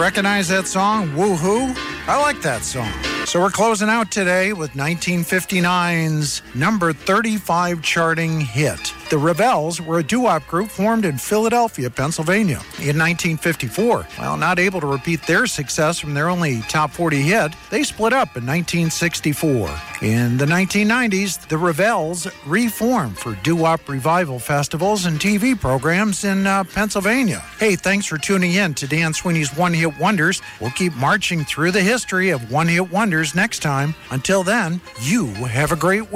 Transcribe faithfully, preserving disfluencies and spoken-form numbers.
Recognize that song, Woohoo? I like that song. So we're closing out today with nineteen fifty-nine's number thirty-five charting hit. The Revels were a doo-wop group formed in Philadelphia, Pennsylvania. In nineteen fifty-four, while not able to repeat their success from their only top forty hit, they split up in nineteen sixty-four. In the nineteen nineties, the Revels reformed for doo-wop revival festivals and T V programs in uh, Pennsylvania. Hey, thanks for tuning in to Dan Sweeney's One Hit Wonders. We'll keep marching through the history of One Hit Wonders next time. Until then, you have a great week.